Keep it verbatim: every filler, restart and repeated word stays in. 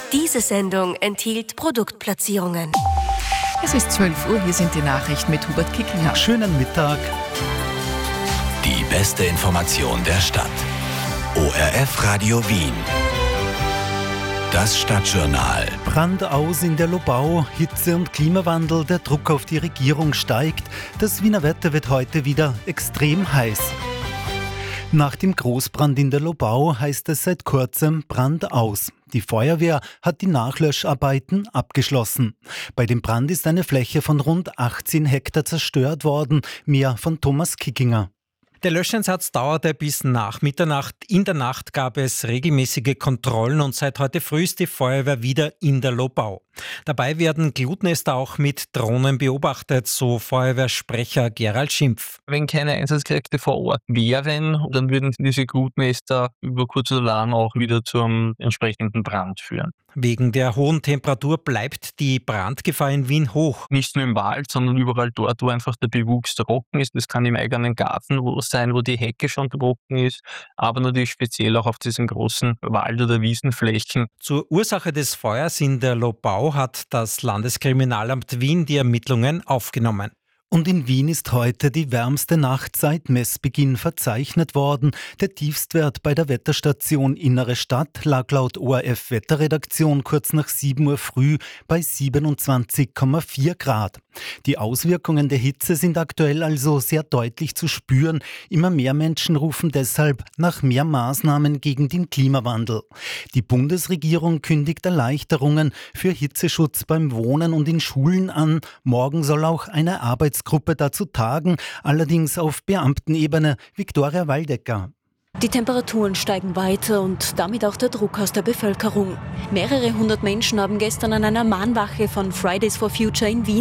Diese Sendung enthielt Produktplatzierungen. Es ist zwölf Uhr, hier sind die Nachrichten mit Hubert Kickinger. Schönen Mittag. Die beste Information der Stadt. O R F Radio Wien. Das Stadtjournal. Brand aus in der Lobau, Hitze und Klimawandel, der Druck auf die Regierung steigt. Das Wiener Wetter wird heute wieder extrem heiß. Nach dem Großbrand in der Lobau heißt es seit kurzem Brand aus. Die Feuerwehr hat die Nachlöscharbeiten abgeschlossen. Bei dem Brand ist eine Fläche von rund achtzehn Hektar zerstört worden. Mehr von Thomas Kickinger. Der Löscheinsatz dauerte bis nach Mitternacht. In der Nacht gab es regelmäßige Kontrollen und seit heute früh ist die Feuerwehr wieder in der Lobau. Dabei werden Glutnester auch mit Drohnen beobachtet, so Feuerwehrsprecher Gerald Schimpf. Wenn keine Einsatzkräfte vor Ort wären, dann würden diese Glutnester über kurz oder lang auch wieder zum entsprechenden Brand führen. Wegen der hohen Temperatur bleibt die Brandgefahr in Wien hoch. Nicht nur im Wald, sondern überall dort, wo einfach der Bewuchs trocken ist. Das kann im eigenen Garten sein, wo die Hecke schon trocken ist, aber natürlich speziell auch auf diesen großen Wald- oder Wiesenflächen. Zur Ursache des Feuers in der Lobau hat das Landeskriminalamt Wien die Ermittlungen aufgenommen. Und in Wien ist heute die wärmste Nacht seit Messbeginn verzeichnet worden. Der Tiefstwert bei der Wetterstation Innere Stadt lag laut O R F Wetterredaktion kurz nach sieben Uhr früh bei siebenundzwanzig Komma vier Grad. Die Auswirkungen der Hitze sind aktuell also sehr deutlich zu spüren. Immer mehr Menschen rufen deshalb nach mehr Maßnahmen gegen den Klimawandel. Die Bundesregierung kündigt Erleichterungen für Hitzeschutz beim Wohnen und in Schulen an. Morgen soll auch eine Arbeitsgruppe Gruppe dazu tagen, allerdings auf Beamtenebene. Viktoria Waldecker. Die Temperaturen steigen weiter und damit auch der Druck aus der Bevölkerung. Mehrere hundert Menschen haben gestern an einer Mahnwache von Fridays for Future in Wien